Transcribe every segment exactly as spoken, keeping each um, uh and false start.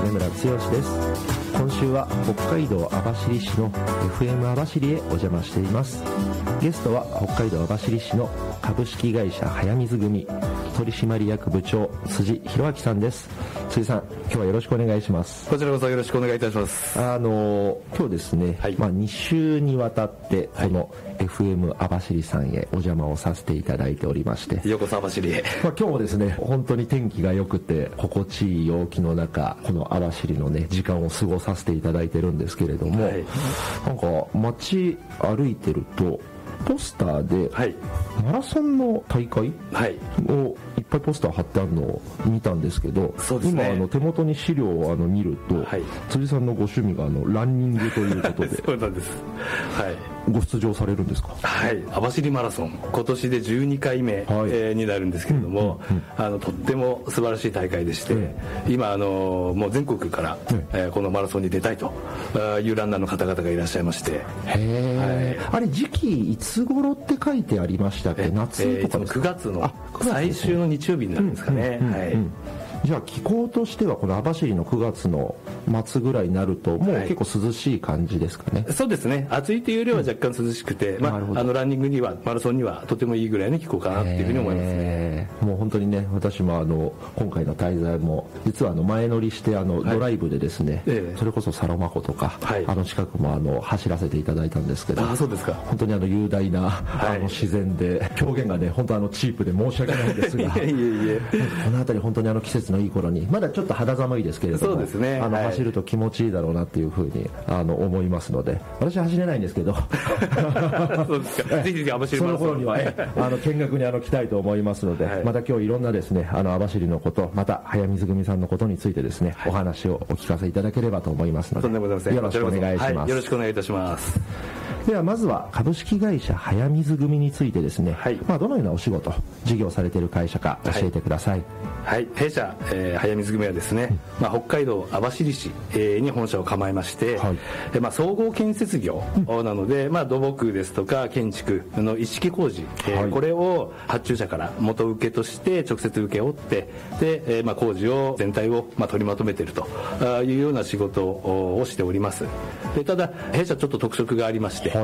金村剛です。今週は北海道網走市の エフエム 網走へお邪魔しています。ゲストは北海道網走市の株式会社早水組取締役部長辻弘明さんです。辻さん、今日はよろしくお願いします。 こちらこそよろしくお願いいたします。 あの今日ですね、はい、まあ、に週にわたってこの エフエム 網走さんへお邪魔をさせていただいておりまして、 ようこそ網走へ。 まあ、今日もですね、本当に天気が良くて心地いい陽気の中、この網走のね時間を過ごさせていただいてるんですけれども、はい、なんか街歩いてるとポスターでマラソンの大会をいっぱいポスター貼ってあるのを見たんですけど、 そうですね、 今あの手元に資料をあの見ると、はい、辻さんのご趣味があのランニングということでそうなんです、はい、 ご出場されるんですか？ はい、網走マラソン今年でじゅうにかいめ、はい、えー、になるんですけれども、うんうんうん、あのとっても素晴らしい大会でして、うん、今あのもう全国から、うん、えー、このマラソンに出たいというランナーの方々がいらっしゃいまして、 へー、はい、あれ時期いつ頃って書いてありましたっけ？夏とかですか？ くがつの最終の日曜日になるんですかね。 じゃあ気候としてはこの網走のくがつの末ぐらいになるともう結構涼しい感じですかね？ はい、そうですね、暑いというよりは若干涼しくて、うん、まあ、あのランニングにはマラソンにはとてもいいぐらいの気候かなっていうふうに思いますね。 もう本当にね、私もあの今回の滞在も実はあの前乗りしてあのドライブでですね、はい、それこそサロマ湖とか、はい、あの近くもあの走らせていただいたんですけど、 あ、そうですか。 本当にあの雄大な、はい、あの自然で、表現がね本当あのチープで申し訳ないんですがいえいえいえ、この辺り本当にあの季節のいい頃にまだちょっと肌寒いですけれども、 そうですね、 あの、 はい、 走ると気持ちいいだろうなっていうふうにあの思いますので、私は走れないんですけどそうですか、ぜひぜひ網走その頃にはあの見学にあの来たいと思いますので、はい、また今日いろんなですねあの網走のこと、また早水組さんのことについてですね、はい、お話をお聞かせいただければと思いますので、よろしくお願いします。 はい、よろしくお願いいたします。 ではまずは株式会社早水組についてですね、はい、まあ、どのようなお仕事事業されている会社か教えてください。 はい、はい、弊社、えー、早水組はですね、うん、まあ、北海道網走市、えー、に本社を構えまして、はい、えまあ、総合建設業なので、うん、まあ、土木ですとか建築の一式工事、えーはい、これを発注者から元請けとして直接請け負ってで、えーまあ、工事を全体を、まあ、取りまとめているというような仕事をしております。でただ弊社ちょっと特色がありまして、はい、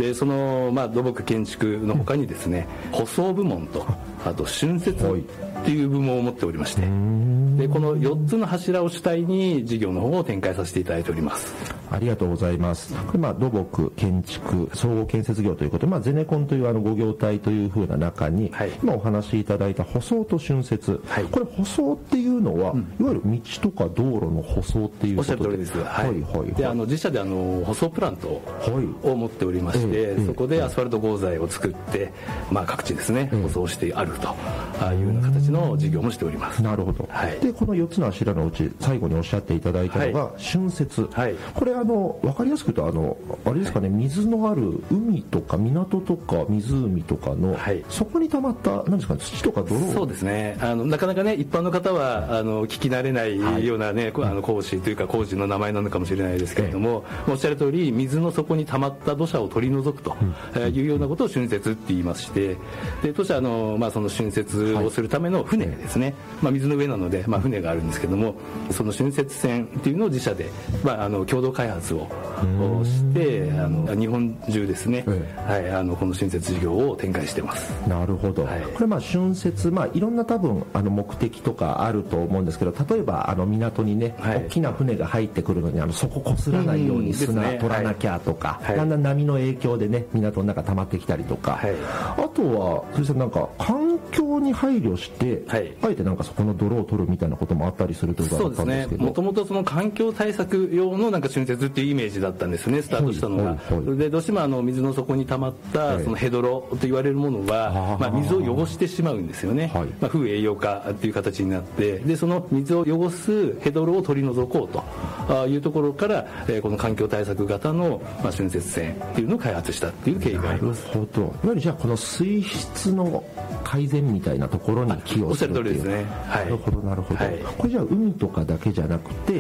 でその、まあ、土木建築の他にですね、うん、舗装部門とあと浚渫っていう部門を持っておりまして、でこのよっつの柱を主体に事業の方を展開させていただいております。 ありがとうございます。これまあ土木建築総合建設業ということで、まあ、ゼネコンというあのご業態というふうな中に、はい、今お話しいただいた舗装と浚渫、はい、これ舗装っていうのは、うん、いわゆる道とか道路の舗装っていうことで、 おっしゃる通りです。はい、はいはいはい、であの自社であの舗装プラントを持っておりまして、はい、えー、そこでアスファルト合材を作って、まあ、各地ですね、えー、舗装してあるというような形の事業もしております。 なるほど、はい、でこのよっつの柱のうち最後におっしゃっていただいたのが、はい、浚渫、はい、これあの分かりやすく言うとあのあれですかね、はい、水のある海とか港とか湖とかの、はい、そこに溜まった何ですかね、土とか泥を、 そうですね、あのなかなかね一般の方はあの聞き慣れないようなね、はい、あの工事というか工事の名前なのかもしれないですけれども、ええ、おっしゃる通り水の底に溜まった土砂を取り除くというようなことを浚渫って言いまして、で当社あの、まあ、その浚渫をするための船ですね、はい、まあ、水の上なので、まあ、船があるんですけども、その浚渫船っていうのを自社で、まあ、あの共同開発をしてあの日本中ですね、ええ、はい、あのこの浚渫事業を展開してます。 なるほど、はい、これまあ浚渫、まあ、いろんな多分あの目的とかあると思うんですけど、例えばあの港にね、はい、大きな船が入ってくるのにあのそここすらないように砂取らなきゃとか、はい、だんだん波の影響でね港の中溜まってきたりとか、はい、あとはそしてなんか環境に配慮して、はい、あえてなんかそこの泥を取るみたいなこともあったりするということなんですけど、 もともとその環境対策用のなんか浚渫っていうイメージだったんですね、スタートしたのが。はいはいはい、でどうしてもあの水の底に溜まったそのヘドロと言われるものは、はい、まあ、水を汚してしまうんですよね。はい、まあ、風栄養化っていう形になって、でその水を汚すヘドロを取り除こうというところから、えー、この環境対策型の、まあ、浚渫船っていうのを開発したっていう経緯があります。 なるほど。いわゆるじゃあこの水質の改善みたいなところに寄与するっていう。 おっしゃる通りですね。はい、 なるほどなるほど。はい、これじゃあ海とかだけじゃなくて、